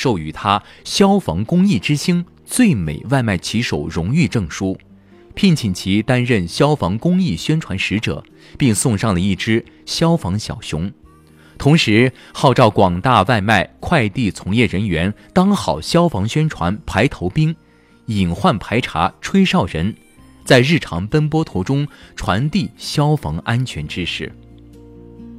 授予他消防公益之星最美外卖骑手荣誉证书，聘请其担任消防公益宣传使者，并送上了一只消防小熊。同时号召广大外卖快递从业人员当好消防宣传排头兵、隐患排查吹哨人，在日常奔波途中传递消防安全知识。